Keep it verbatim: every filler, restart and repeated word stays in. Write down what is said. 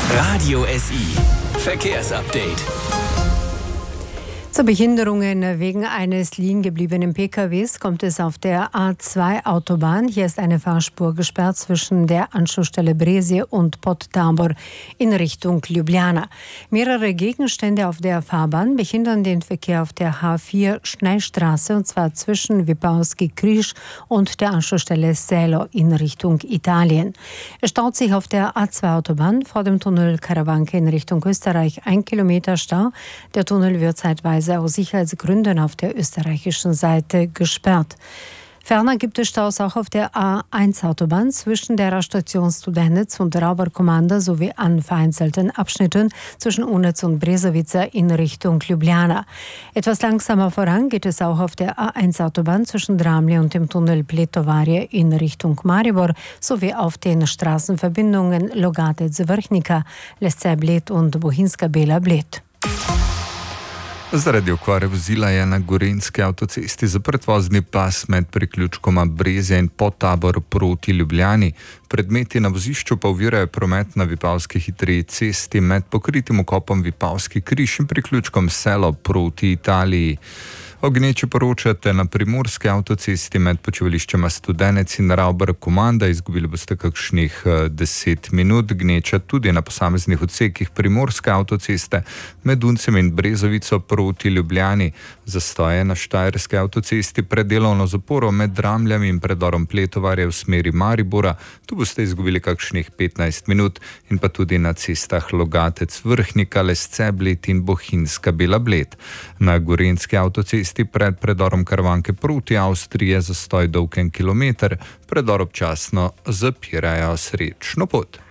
Radio S I. Verkehrsupdate. Zu Behinderungen wegen eines liegen gebliebenen P K Ws kommt es auf der A zwei Autobahn. Hier ist eine Fahrspur gesperrt zwischen der Anschlussstelle Bresje und Podtabor in Richtung Ljubljana. Mehrere Gegenstände auf der Fahrbahn behindern den Verkehr auf der H vier Schnellstraße, und zwar zwischen Vipavski Križ und der Anschlussstelle Selo in Richtung Italien. Es staut sich auf der A zwei Autobahn vor dem Tunnel Karawanke in Richtung Österreich ein Kilometer Stau. Der Tunnel wird zeitweise aus Sicherheitsgründen auf der österreichischen Seite gesperrt. Ferner gibt es Staus auch auf der A eins Autobahn zwischen der Raststation Studenec und Rauberkommanda sowie an vereinzelten Abschnitten zwischen Unec und Brezovica in Richtung Ljubljana. Etwas langsamer voran geht es auch auf der A eins Autobahn zwischen Dramlje und dem Tunnel Bled-Tovarje in Richtung Maribor sowie auf den Straßenverbindungen Logatec-Vrhnika, Lesce-Bled und Bohinjska-Bela-Bled. Zaradi okvare vozila je na Gorenjski avtocesti zaprt vozni pas med priključkoma Brezje in Podtabor proti Ljubljani. Predmeti na vozišču pa ovirajo promet na Vipavski hitri cesti med pokritim vkopom Vipavski Križ in priključkom Selo proti Italiji. O gneči poročate na primorski avtocesti med počivališčema Studenec in Rauberkommanda. Izgubili boste kakšnih deset minut. Gneča tudi na posameznih odsekih primorske avtoceste med Uncem in Brezovico proti Ljubljani. Zastoje na štajerski avtocesti pred delovno zaporo med Dramljami in predorom Pletovarje v smeri Maribora. Tu boste izgubili kakšnih petnajst minut, in pa tudi na cestah Logatec-Vrhnika, Lesce-Bled in Bohinjska-Bela-Bled. Na Gorenjski avtocesti pred predorom Karavanke proti Avstriji je zastoj dolg en kilometer, predor občasno zapirajo. Srečno pot.